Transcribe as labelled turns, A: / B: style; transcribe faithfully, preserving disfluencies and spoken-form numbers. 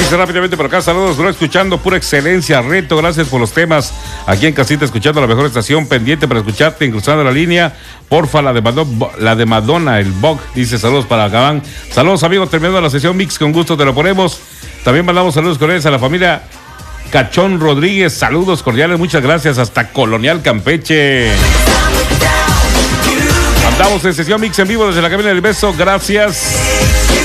A: Dice rápidamente por acá, saludos, bro, escuchando pura excelencia, reto, gracias por los temas. Aquí en casita, escuchando la mejor estación, pendiente para escucharte, incrustando la línea. Porfa, la de Madonna, la de Madonna, el Bog, dice saludos para Gabán. Saludos, amigos, terminando la sesión mix, con gusto te lo ponemos. También mandamos saludos cordiales a la familia Cachón Rodríguez, saludos cordiales, muchas gracias, hasta Colonial Campeche. Andamos en sesión mix en vivo desde la cabina del beso, gracias.